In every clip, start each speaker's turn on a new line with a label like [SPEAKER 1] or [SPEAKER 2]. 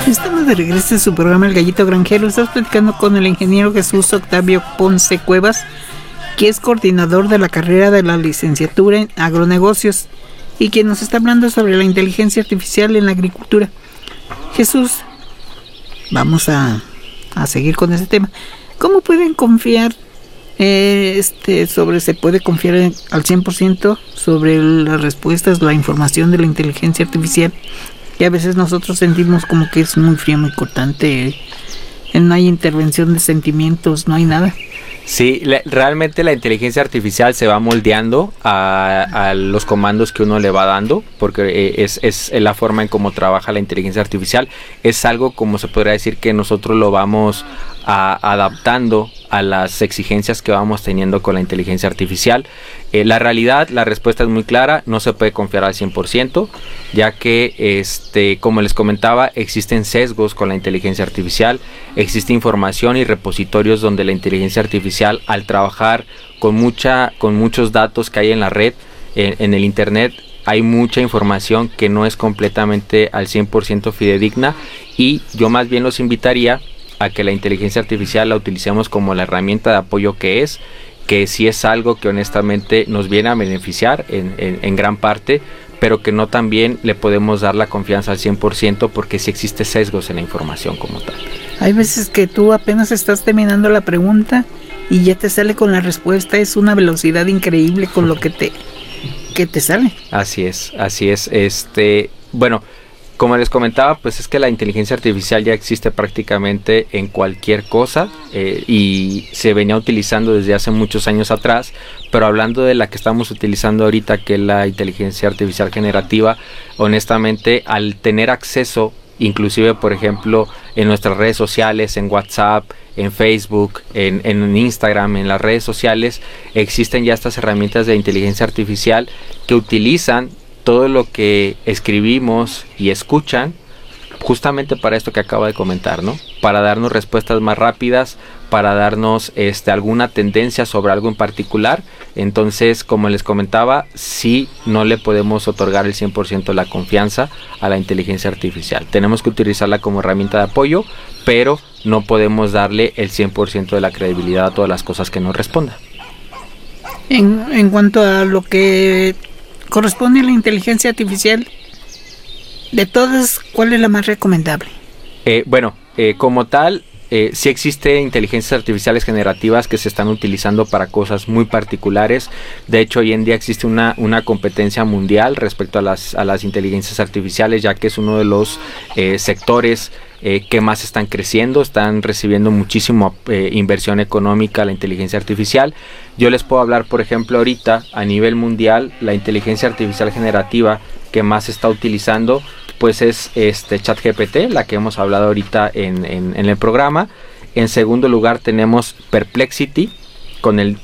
[SPEAKER 1] Estamos de regreso en su programa El Gallito Granjero. Estamos platicando con el ingeniero Jesús Octavio Ponce Cuevas, que es coordinador de la carrera de la licenciatura en agronegocios y quien nos está hablando sobre la inteligencia artificial en la agricultura. Jesús, vamos a seguir con ese tema. ¿Cómo pueden confiar se puede confiar al 100% sobre las respuestas, la información de la inteligencia artificial? Y a veces nosotros sentimos como que es muy fría, muy cortante, no hay intervención de sentimientos, no hay nada.
[SPEAKER 2] Sí, realmente la inteligencia artificial se va moldeando a los comandos que uno le va dando, porque es la forma en cómo trabaja la inteligencia artificial. Es algo, como se podría decir, que nosotros lo vamos adaptando a las exigencias que vamos teniendo con la inteligencia artificial. La realidad, la respuesta es muy clara, no se puede confiar al 100%, ya que, como les comentaba, existen sesgos con la inteligencia artificial, existe información y repositorios donde la inteligencia artificial, al trabajar con muchos datos que hay en la red, en el internet, hay mucha información que no es completamente al 100% fidedigna, y yo más bien los invitaría a que la inteligencia artificial la utilicemos como la herramienta de apoyo que sí es algo que honestamente nos viene a beneficiar en gran parte, pero que no también le podemos dar la confianza al 100% porque sí existe sesgos en la información como tal.
[SPEAKER 1] Hay veces que tú apenas estás terminando la pregunta y ya te sale con la respuesta. Es una velocidad increíble con lo que te sale.
[SPEAKER 2] Así es. Bueno, como les comentaba, pues es que la inteligencia artificial ya existe prácticamente en cualquier cosa, y se venía utilizando desde hace muchos años atrás, pero hablando de la que estamos utilizando ahorita, que es la inteligencia artificial generativa, honestamente, al tener acceso, inclusive por ejemplo en nuestras redes sociales, en WhatsApp, en Facebook, en Instagram, en las redes sociales, existen ya estas herramientas de inteligencia artificial que utilizan todo lo que escribimos y escuchan justamente para esto que acabo de comentar, ¿no? Para darnos respuestas más rápidas, para darnos alguna tendencia sobre algo en particular. Entonces, como les comentaba, sí no le podemos otorgar el 100% la confianza a la inteligencia artificial. Tenemos que utilizarla como herramienta de apoyo, pero no podemos darle el 100% de la credibilidad a todas las cosas que nos responda.
[SPEAKER 1] En cuanto a lo que corresponde a la inteligencia artificial, de todas, ¿cuál es la más recomendable?
[SPEAKER 2] Como tal, sí existe inteligencias artificiales generativas que se están utilizando para cosas muy particulares. De hecho, hoy en día existe una competencia mundial respecto a las inteligencias artificiales, ya que es uno de los sectores que más están creciendo, están recibiendo muchísima inversión económica la inteligencia artificial. Yo les puedo hablar, por ejemplo, ahorita a nivel mundial, la inteligencia artificial generativa que más se está utilizando pues es ChatGPT, la que hemos hablado ahorita en el programa. En segundo lugar tenemos Perplexity con el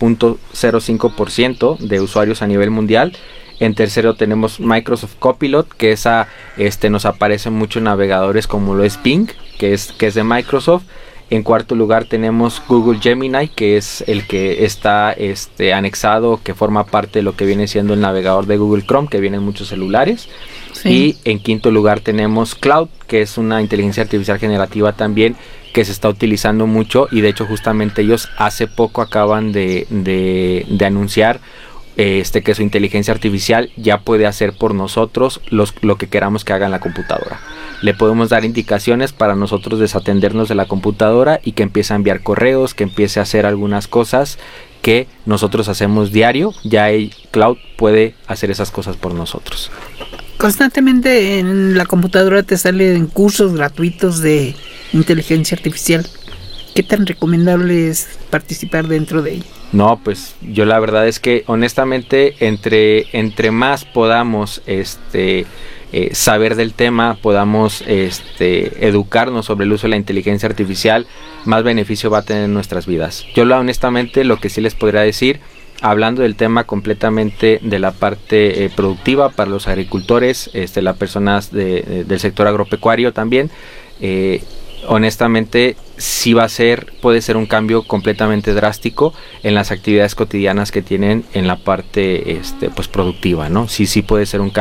[SPEAKER 2] 11.05% de usuarios a nivel mundial. En tercero tenemos Microsoft Copilot, que nos aparece mucho en navegadores como lo es Bing, que es de Microsoft. En cuarto lugar tenemos Google Gemini, que es el que está anexado, que forma parte de lo que viene siendo el navegador de Google Chrome, que viene en muchos celulares. Sí. Y en quinto lugar tenemos Cloud, que es una inteligencia artificial generativa también, que se está utilizando mucho, y de hecho justamente ellos hace poco acaban de anunciar que su inteligencia artificial ya puede hacer por nosotros lo que queramos que haga en la computadora. Le podemos dar indicaciones para nosotros desatendernos de la computadora y que empiece a enviar correos, que empiece a hacer algunas cosas que nosotros hacemos diario. Ya el Cloud puede hacer esas cosas por nosotros.
[SPEAKER 1] Constantemente en la computadora te salen cursos gratuitos de inteligencia artificial. ¿Qué tan recomendable es participar dentro de ello?
[SPEAKER 2] No, pues yo la verdad es que honestamente entre más podamos saber del tema, podamos educarnos sobre el uso de la inteligencia artificial, más beneficio va a tener en nuestras vidas. Yo honestamente lo que sí les podría decir, hablando del tema completamente de la parte productiva para los agricultores, las personas del sector agropecuario también, honestamente sí puede ser un cambio completamente drástico en las actividades cotidianas que tienen en la parte pues productiva, ¿no? Sí puede ser un cambio